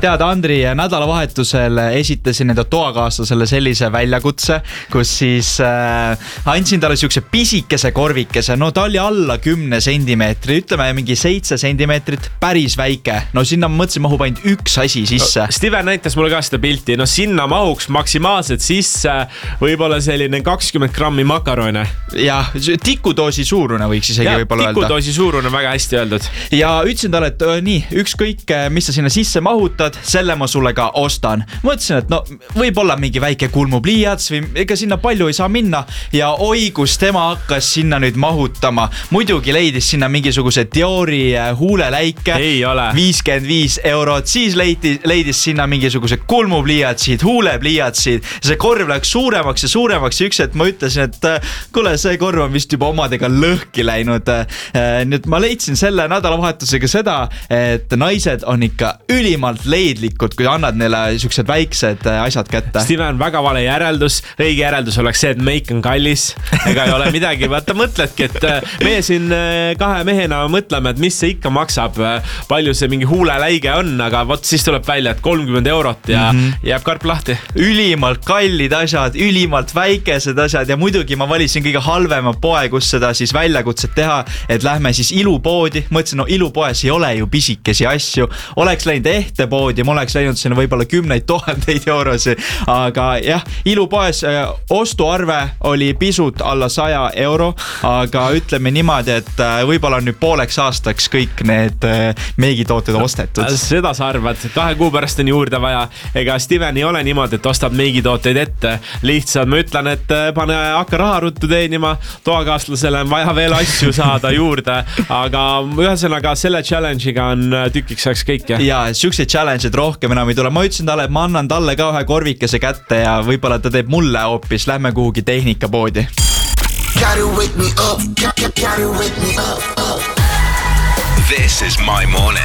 Tead, Andri, nädalavahetusel esitasin enda toakaaslasele sellise väljakutse, kus siis andsin talle siukse pisikese korvikese. No ta oli alla 10 sentimeetri, ütleme mingi 7 sentimeetrit, päris väike. No sinna mõtlesin, mahub ainult üks asi sisse. Steven näitas mulle ka seda pilti. No sinna mahuks maksimaalselt sisse võib-olla selline 20 grammi makarone. Ja tikudoosi suurune võiks isegi võib-olla öelda. Tikudoosi suurune, väga hästi öeldud. Ja ütlesin talle, et nii, ükskõik, mis sa sinna sisse mahutad, selle ma sulle ka ostan. Mõtlesin, et no võib-olla mingi väike kulmupliiats või ega sinna palju ei saa minna. Ja oi, kus tema hakkas sinna nüüd mahutama. Muidugi leidis sinna mingisuguse Diori huuleläike. Ei ole. 55 €. Siis leidis sinna mingisuguse kulmupliiatsid, huulepliiatsid. See korv läks suuremaks ja suuremaks. Üks, et ma ütlesin, et kuule, see korv on vist juba omadega lõhki läinud. Nüüd ma leidsin selle nädalavahetusega seda, et naised on ikka ülimalt leidlikud, kui annad neile siuksed väiksed asjad kätte. Steven, väga vale järeldus. Õige järeldus oleks see, et meik on kallis. Ega ei ole midagi. Vaata, mõtledki, et meie siin kahe mehena mõtleme, et mis see ikka maksab, palju see mingi huuleläige on, aga vot siis tuleb välja, et 30 € ja jääb karp lahti. Ülimalt kallid asjad, ülimalt väikesed asjad ja muidugi ma valisin kõige halvema poe, kus seda siis väljakutset teha, et lähme siis ilupoodi. Mõtlesin, no ilupoes ei ole ju pisikesi asju. Oleks läinud ehtepoodi, ma oleks läinud sinna võib-olla 10 000 eurosi. Aga jah, ilupoes ostuarve oli pisut alla 100 €, aga ütleme niimoodi, et võib-olla on nüüd pooleks aastaks kõik need meigitooted ostetud. Seda sa arvad, 2 kuu pärast on juurde vaja. Ega Steven ei ole niimoodi, et ostab meigitooteid ette. Lihtsalt ma ütlen, et hakka raha ruttu teenima, toakaaslasele on vaja veel asju saada juurde, aga ühesõnaga selle challenge'iga on tükiks ajaks kõik. Ja siukseid challenge'id rohkem enam ei tule. Ma ütlesin talle, et ma annan talle ka ühe korvikese kätte ja võib-olla ta teeb mulle hoopis. Lähme kuhugi tehnikapoodi. This is my morning.